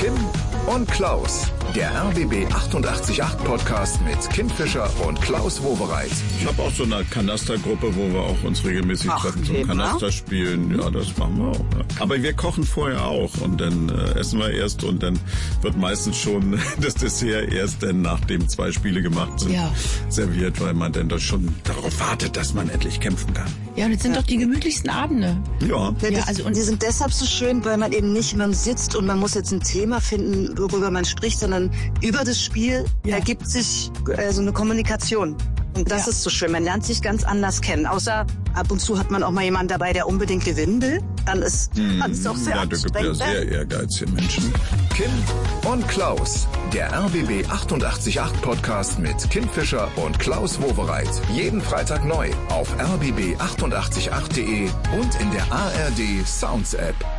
Kim und Klaus. Der RBB 888 Podcast mit Kim Fischer und Klaus Wowereit. Ich habe auch so eine Kanastergruppe, wo wir auch uns regelmäßig treffen zum Kanaster spielen. Ja, das machen wir auch. Ja. Aber wir kochen vorher auch und dann essen wir erst und dann wird meistens schon das Dessert erst dann, nachdem 2 Spiele gemacht sind, serviert, weil man dann doch schon darauf wartet, dass man endlich kämpfen kann. Ja, und das sind doch die gemütlichsten Abende. Ja. Und die sind deshalb so schön, weil man eben nicht, man sitzt und man muss jetzt ein Thema finden, worüber man spricht, sondern über das Spiel ergibt sich so eine Kommunikation. Und das ist so schön. Man lernt sich ganz anders kennen. Außer ab und zu hat man auch mal jemanden dabei, der unbedingt gewinnen will. Dann ist es auch sehr anstrengend. Da gibt ja sehr ehrgeizige Menschen. Kim und Klaus. Der RBB 888 Podcast mit Kim Fischer und Klaus Wowereit. Jeden Freitag neu auf rbb888.de und in der ARD Sounds App.